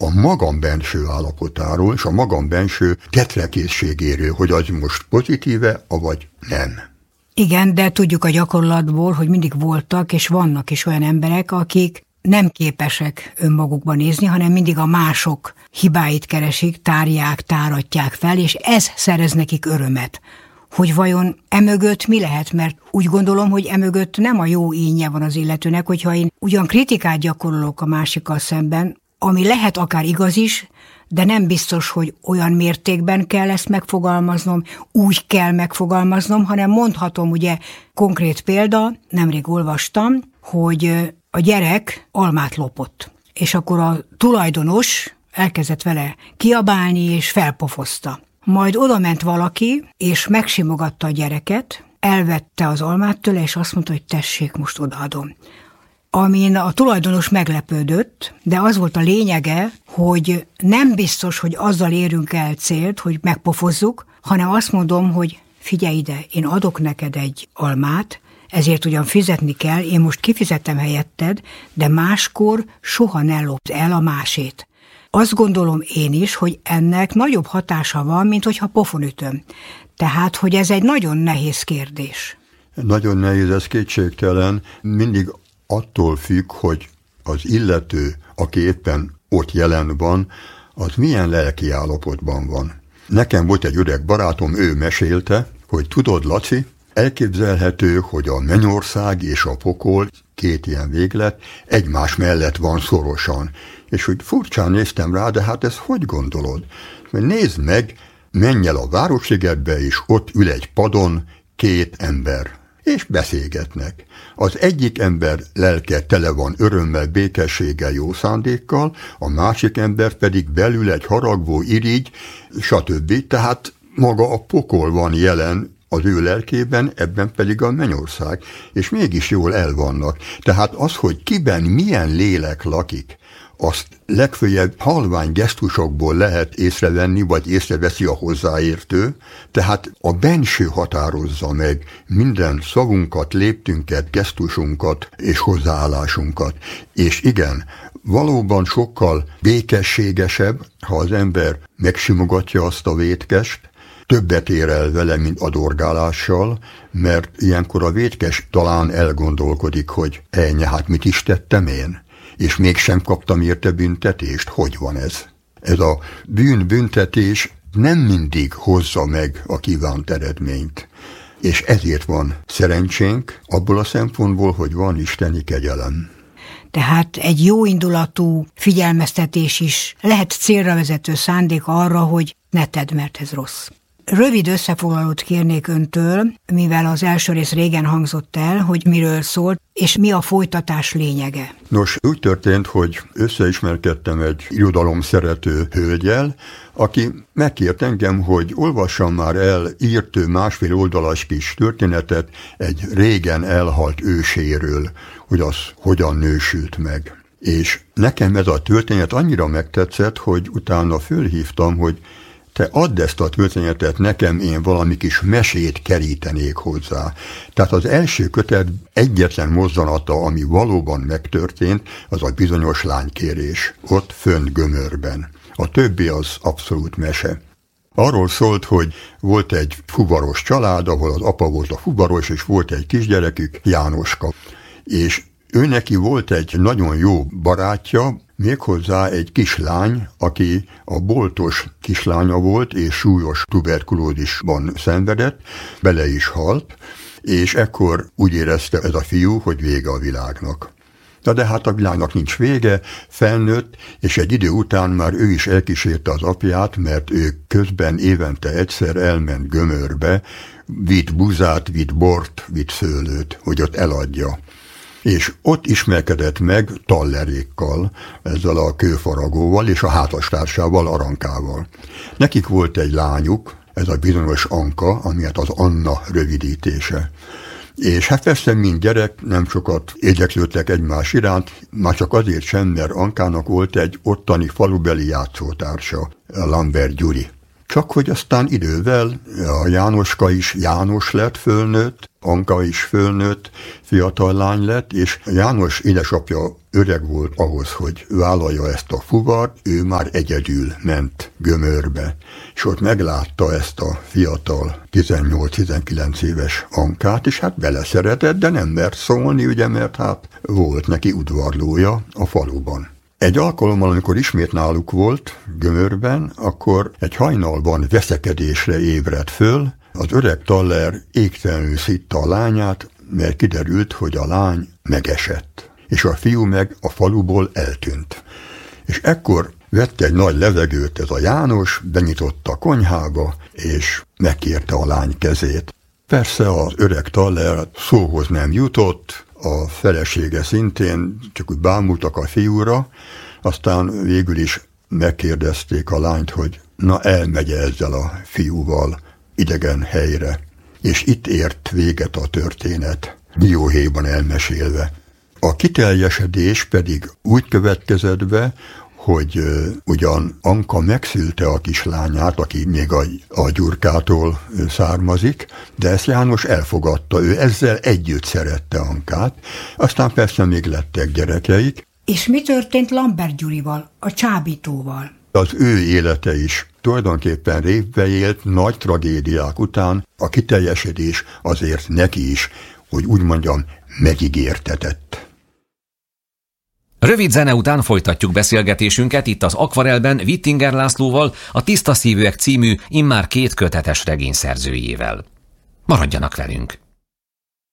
a magam benső állapotáról, és a magam benső tetrekészségéről, hogy az most pozitíve, avagy nem. Igen, de tudjuk a gyakorlatból, hogy mindig voltak, és vannak is olyan emberek, akik nem képesek önmagukban nézni, hanem mindig a mások hibáit keresik, tárják, táratják fel, és ez szerez nekik örömet. Hogy vajon emögött mi lehet, mert úgy gondolom, hogy emögött nem a jó ínje van az illetőnek, hogyha én ugyan kritikát gyakorolok a másikkal szemben, ami lehet akár igaz is, de nem biztos, hogy olyan mértékben kell ezt megfogalmaznom, úgy kell megfogalmaznom, hanem mondhatom, ugye konkrét példa, nemrég olvastam, hogy a gyerek almát lopott, és akkor a tulajdonos elkezdett vele kiabálni, és felpofozta. Majd odament valaki, és megsimogatta a gyereket, elvette az almát tőle, és azt mondta, hogy tessék, most odaadom. Amin a tulajdonos meglepődött, de az volt a lényege, hogy nem biztos, hogy azzal érünk el célt, hogy megpofozzuk, hanem azt mondom, hogy figyelj ide, én adok neked egy almát, ezért ugyan fizetni kell, én most kifizetem helyetted, de máskor soha ne lopd el a másét. Azt gondolom én is, hogy ennek nagyobb hatása van, mint hogyha pofon ütöm. Tehát, hogy ez egy nagyon nehéz kérdés. Nagyon nehéz, ez kétségtelen. Mindig attól függ, hogy az illető, aki éppen ott jelen van, az milyen lelki állapotban van. Nekem volt egy öreg barátom, ő mesélte, hogy tudod, Laci, elképzelhető, hogy a mennyország és a pokol, két ilyen véglet, egymás mellett van szorosan. És hogy furcsán néztem rá, de hát ezt hogy gondolod? Mert nézd meg, menj el a Városligetbe, és ott ül egy padon két ember, és beszélgetnek. Az egyik ember lelke tele van örömmel, békességgel, jó szándékkal, a másik ember pedig belül egy haragvó irigy, stb. Tehát maga a pokol van jelen az ő lelkében, ebben pedig a mennyország, és mégis jól el vannak. Tehát az, hogy kiben milyen lélek lakik, azt legfőjebb halvány gesztusokból lehet észrevenni, vagy észreveszi a hozzáértő, tehát a benső határozza meg minden szavunkat, léptünket, gesztusunkat és hozzáállásunkat. És igen, valóban sokkal békességesebb, ha az ember megsimogatja azt a vétkest, többet ér el vele, mint adorgálással, mert ilyenkor a vétkes talán elgondolkodik, hogy ennyi, hát mit is tettem én? És mégsem kaptam érte büntetést? Hogy van ez? Ez a büntetés nem mindig hozza meg a kívánt eredményt. És ezért van szerencsénk, abból a szempontból, hogy van isteni kegyelem. Tehát egy jóindulatú figyelmeztetés is lehet célra vezető szándék arra, hogy ne tedd, mert ez rossz. Rövid összefoglalót kérnék öntől, mivel az első rész régen hangzott el, hogy miről szólt, és mi a folytatás lényege. Nos, úgy történt, hogy összeismerkedtem egy irodalom szerető hölgyel, aki megkért engem, hogy olvassam már el, írt ő másfél oldalas kis történetet egy régen elhalt őséről, hogy az hogyan nősült meg. És nekem ez a történet annyira megtetszett, hogy utána fölhívtam, hogy te add ezt a történetet nekem, én valami kis mesét kerítenék hozzá. Tehát az első kötet egyetlen mozzanata, ami valóban megtörtént, az a bizonyos lánykérés, ott fönt Gömörben. A többi az abszolút mese. Arról szólt, hogy volt egy fuvaros család, ahol az apa volt a fuvaros, és volt egy kisgyerekük, Jánoska. És ő neki volt egy nagyon jó barátja, méghozzá egy kislány, aki a boltos kislánya volt, és súlyos tuberkulózisban szenvedett, bele is halt, és ekkor úgy érezte ez a fiú, hogy vége a világnak. De hát a világnak nincs vége, felnőtt, és egy idő után már ő is elkísérte az apját, mert ő közben évente egyszer elment Gömörbe, vitt buzát, vitt bort, vitt szőlőt, hogy ott eladja. És ott ismerkedett meg Tallerékkal, ezzel a kőfaragóval és a házastársával, Arankával. Nekik volt egy lányuk, ez a bizonyos Anka, ami hát az Anna rövidítése. És hát persze mind gyerek, nem sokat érdeklődtek egymás iránt, már csak azért sem, mert Ankának volt egy ottani falubeli játszótársa, Lambert Gyuri. Csak hogy aztán idővel a Jánoska is János lett, fölnőtt, Anka is fölnőtt, fiatal lány lett, és János édesapja öreg volt ahhoz, hogy vállalja ezt a fuvart, ő már egyedül ment Gömörbe, és ott meglátta ezt a fiatal 18-19 éves Ankát, és hát beleszeretett, de nem mert szólni, ugye, mert hát volt neki udvarlója a faluban. Egy alkalommal, amikor ismét náluk volt Gömörben, akkor egy hajnalban veszekedésre ébredt föl, az öreg Taller égtelenül szitta a lányát, mert kiderült, hogy a lány megesett, és a fiú meg a faluból eltűnt. És ekkor vette egy nagy levegőt ez a János, benyitotta a konyhába, és megkérte a lány kezét. Persze az öreg Taller szóhoz nem jutott, a felesége szintén, csak úgy bámultak a fiúra, aztán végül is megkérdezték a lányt, hogy na elmegy ezzel a fiúval idegen helyre. És itt ért véget a történet, dióhéjban elmesélve. A kiteljesedés pedig úgy következett be, hogy ugyan Anka megszülte a kislányát, aki még a Gyurkától származik, de ezt János elfogadta, ő ezzel együtt szerette Ankát, aztán persze még lettek gyerekeik. És mi történt Lambert Gyurival, a csábítóval? Az ő élete is tulajdonképpen révbe élt, nagy tragédiák után a kiteljesedés azért neki is, hogy úgy mondjam, megígértetett. Rövid zene után folytatjuk beszélgetésünket itt az Akvarelben Wittinger Lászlóval, a Tiszta szívűek című immár 2 kötetes regény szerzőjével. Maradjanak velünk!